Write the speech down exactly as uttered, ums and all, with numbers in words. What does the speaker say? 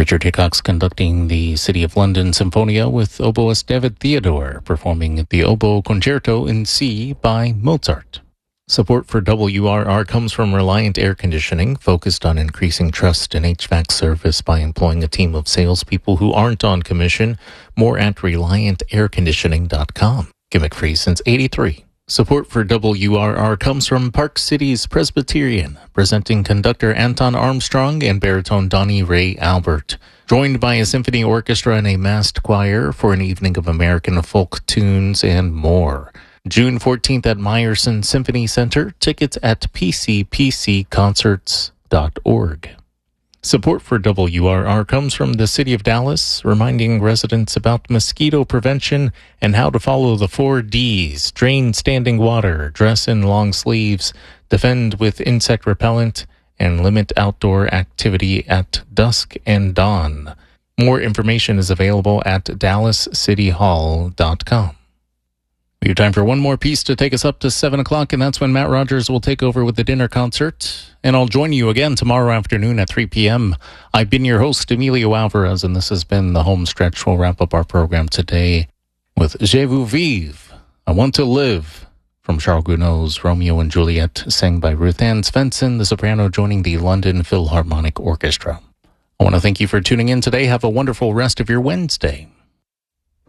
Richard Hickox conducting the City of London Symphonia with oboist David Theodore performing the Oboe Concerto in C by Mozart. Support for W R R comes from Reliant Air Conditioning, focused on increasing trust in H V A C service by employing a team of salespeople who aren't on commission. More at reliant air conditioning dot com. Gimmick free since eighty-three. Support for W R R comes from Park Cities Presbyterian, presenting conductor Anton Armstrong and baritone Donnie Ray Albert, joined by a symphony orchestra and a massed choir for an evening of American folk tunes and more. June fourteenth at Meyerson Symphony Center. Tickets at p c p c concerts dot org. Support for W R R comes from the City of Dallas, reminding residents about mosquito prevention and how to follow the four Ds: drain standing water, dress in long sleeves, defend with insect repellent, and limit outdoor activity at dusk and dawn. More information is available at dallas city hall dot com. We have time for one more piece to take us up to seven o'clock, and that's when Matt Rogers will take over with the dinner concert. And I'll join you again tomorrow afternoon at three p.m. I've been your host, Emilio Alvarez, and this has been The Home Stretch. We'll wrap up our program today with Je vous vive, I Want to Live, from Charles Gounod's Romeo and Juliet, sang by Ruth Ann Svensson, the soprano joining the London Philharmonic Orchestra. I want to thank you for tuning in today. Have a wonderful rest of your Wednesday.